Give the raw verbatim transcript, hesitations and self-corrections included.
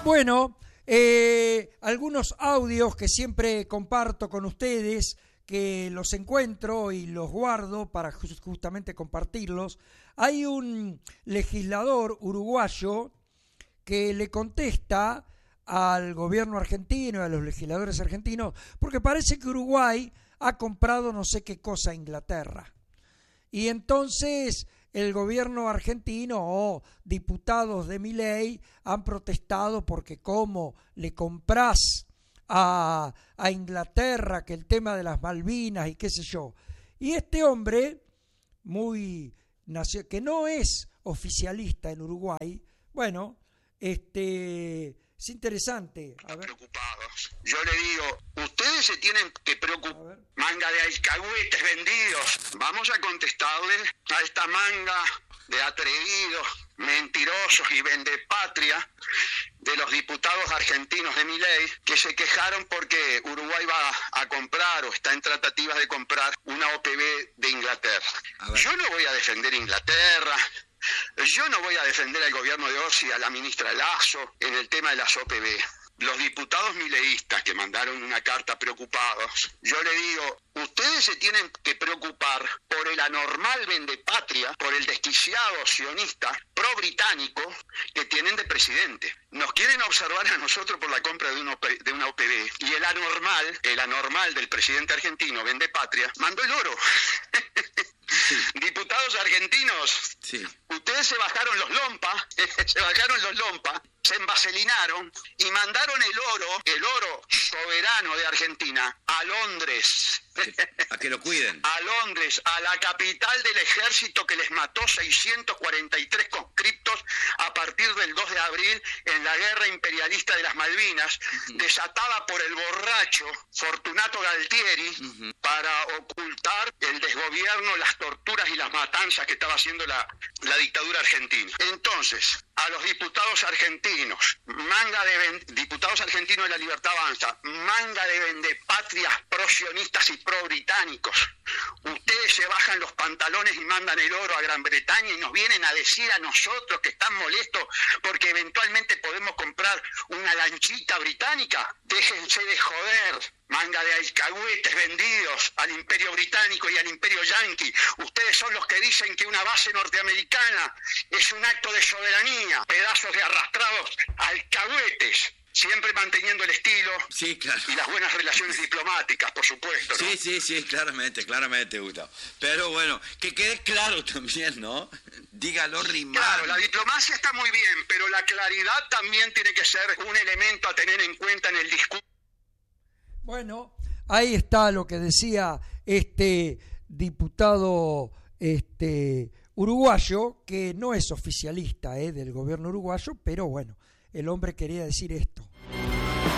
Bueno, eh, algunos audios que siempre comparto con ustedes, que los encuentro y los guardo para justamente compartirlos. Hay un legislador uruguayo que le contesta al gobierno argentino, a los legisladores argentinos, porque parece que Uruguay ha comprado no sé qué cosa a Inglaterra. Y entonces el gobierno argentino o diputados de Milei han protestado porque cómo le comprás a, a Inglaterra, que el tema de las Malvinas y qué sé yo. Y este hombre, muy que no es oficialista en Uruguay, bueno, este es interesante. A ver. Preocupados. Yo le digo, ustedes se tienen que preocupar, manga de alcahuetes vendidos. Vamos a contestarle a esta manga de atrevidos, mentirosos y vendepatria de los diputados argentinos de Milei, que se quejaron porque Uruguay va a comprar o está en tratativas de comprar una O P B de Inglaterra. Yo no voy a defender Inglaterra. Yo no voy a defender al gobierno de Orsi y a la ministra Lasso en el tema de las O P B. Los diputados mileístas que mandaron una carta preocupados, yo le digo, ustedes se tienen que preocupar por el anormal vendepatria, por el desquiciado sionista pro-británico que tienen de presidente. Nos quieren observar a nosotros por la compra de una O P B, de una O P B, y el anormal, el anormal del presidente argentino, vendepatria, mandó el oro. Sí. Diputados argentinos, sí. Ustedes se bajaron los lompas, se bajaron los lompas, se envaselinaron y mandaron el oro, el oro soberano de Argentina, a Londres. A que lo cuiden. A Londres, a la capital del ejército que les mató seiscientos cuarenta y tres conscriptos a partir del dos de abril en la guerra imperialista de las Malvinas, uh-huh. desatada por el borracho Fortunato Galtieri, uh-huh. para ocultar el desgobierno, las torturas y las matanzas que estaba haciendo la, la dictadura argentina. Entonces, a los diputados argentinos, manga de diputados argentinos de la Libertad Avanza, manga de vendepatrias pro-sionistas y pro-británicos, ustedes se bajan los pantalones y mandan el oro a Gran Bretaña y nos vienen a decir a nosotros que están molestos porque eventualmente podemos comprar una lanchita británica. Déjense de joder, manga de alcahuetes vendidos al imperio británico y al imperio yanqui. Ustedes son los que dicen que una base norteamericana es un acto de soberanía, pedazos de arrastrados alcahuetes. Siempre manteniendo el estilo, sí, claro. Y las buenas relaciones diplomáticas, por supuesto, ¿no? Sí, sí, sí, claramente, claramente, Gustavo. Pero bueno, que quede claro también, ¿no? Dígalo rimado. Claro, la diplomacia está muy bien, pero la claridad también tiene que ser un elemento a tener en cuenta en el discurso. Bueno, ahí está lo que decía este diputado este uruguayo, que no es oficialista eh, del gobierno uruguayo, pero bueno, el hombre quería decir esto.